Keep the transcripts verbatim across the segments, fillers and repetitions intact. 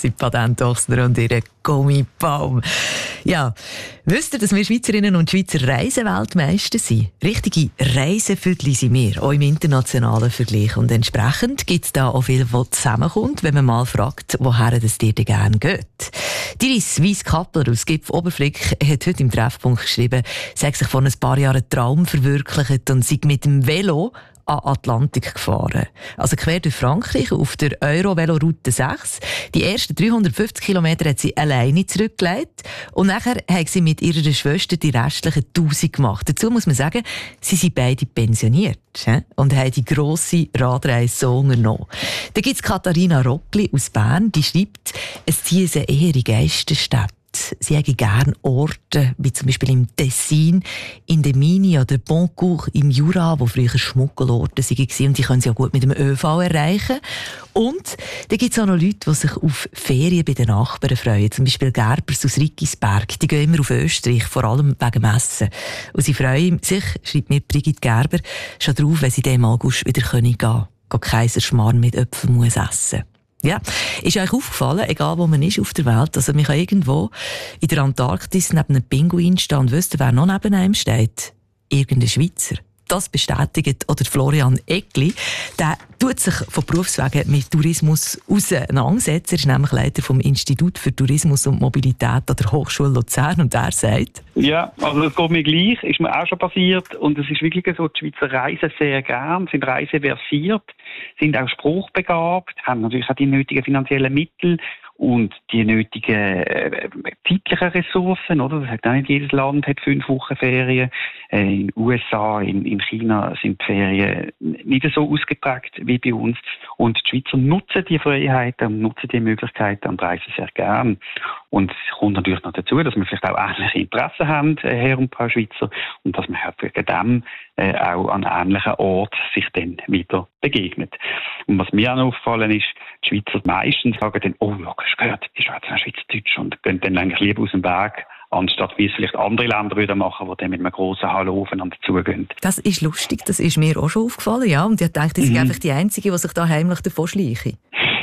sind Patentochsner und ihre Gummibaum. Ja, wisst ihr, dass wir Schweizerinnen und Schweizer Reiseweltmeister sind? Richtige Reisefüdli sind wir, auch im internationalen Vergleich. Und entsprechend gibt es da auch viel, was zusammenkommt, wenn man mal fragt, woher das dir denn gerne geht. Iris Weiss-Kappler aus Gipf Oberflick hat heute im Treffpunkt geschrieben, sie hat sich vor ein paar Jahren einen Traum verwirklicht und sei mit dem Velo an Atlantik gefahren. Also quer durch Frankreich auf der Euro-Velo-Route sechs. Die ersten dreihundertfünfzig Kilometer hat sie alleine zurückgelegt und nachher hat sie mit ihrer Schwester die restlichen tausend gemacht. Dazu muss man sagen, sie sind beide pensioniert und haben die grosse Radreise so unternommen. Dann gibt es Katharina Rockli aus Bern, die schreibt, es ziehen sie eher in Geisterstädte. Sie haben gerne Orte, wie zum Beispiel im Tessin, in der Mini oder Boncourt im Jura, wo früher Schmuggelorte waren, und die können sie auch gut mit dem ÖV erreichen. Und dann gibt es auch noch Leute, die sich auf Ferien bei den Nachbarn freuen. Zum Beispiel Gerbers aus Rickisberg. Die gehen immer auf Österreich, vor allem wegen dem Essen. Und sie freuen sich, schreibt mir Brigitte Gerber, schon drauf, wenn sie dann im August wieder gehen können. Gehen Kaiserschmarrn mit Äpfelmus essen. Ja, ist euch aufgefallen, egal wo man ist auf der Welt, also man kann irgendwo in der Antarktis neben einem Pinguin stehen und wisst ihr, wer noch neben einem steht? Irgendein Schweizer. Das bestätigt oder Florian Eckli. Der tut sich von Berufswegen mit Tourismus auseinandersetzen. Er ist nämlich Leiter vom Institut für Tourismus und Mobilität an der Hochschule Luzern und er sagt: Ja, also es geht mir gleich, ist mir auch schon passiert und es ist wirklich so, die Schweizer reisen sehr gern, sind reiseversiert, sind auch spruchbegabt, haben natürlich auch die nötigen finanziellen Mittel und die nötigen äh, zeitlichen Ressourcen, oder? Das hat auch nicht jedes Land hat fünf Wochen Ferien. Äh, in den U S A, in, in China sind die Ferien nicht so ausgeprägt wie bei uns. Und die Schweizer nutzen die Freiheiten und nutzen die Möglichkeiten und reisen sehr gern. Und es kommt natürlich noch dazu, dass wir vielleicht auch ähnliche Interessen haben, äh, Herr und Frau Schweizer, und dass man halt wegen dem äh, auch an ähnlichen Orten sich dann wieder begegnet. Und was mir auch noch aufgefallen ist, die Schweizer meistens sagen dann, oh ja, hast du gehört, die Schweizer sind Schweizerdeutsch, und gehen dann eigentlich lieber aus dem Weg, anstatt wie es vielleicht andere Länder würden machen, die dann mit einem grossen Hallo aufeinander zugehen. Das ist lustig, das ist mir auch schon aufgefallen, ja. Und ich dachte, ich mhm. sind einfach die Einzigen, die sich da heimlich davon schleichen.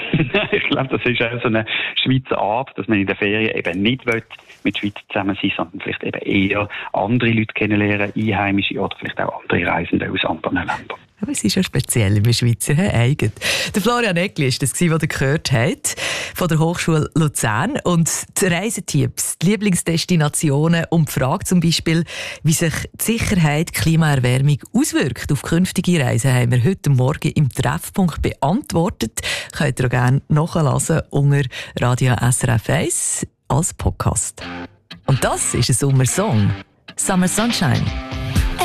Ich glaube, das ist auch so eine Schweizer Art, dass man in der Ferien eben nicht mit Schweizer zusammen sein, sondern vielleicht eben eher andere Leute kennenlernen, Einheimische oder vielleicht auch andere Reisende aus anderen Ländern. Aber es ist ja speziell, wir Schweizer haben eigen. Der Florian Eckli war das, was ihr gehört habt, von der Hochschule Luzern. Und die Reisetipps, die Lieblingsdestinationen und die Frage zum Beispiel, wie sich die Sicherheit, Klimaerwärmung auswirkt auf künftige Reisen, haben wir heute Morgen im Treffpunkt beantwortet. Könnt ihr auch gerne nachhören unter Radio S R F eins als Podcast. Und das ist ein Sommersong. Summer Sunshine.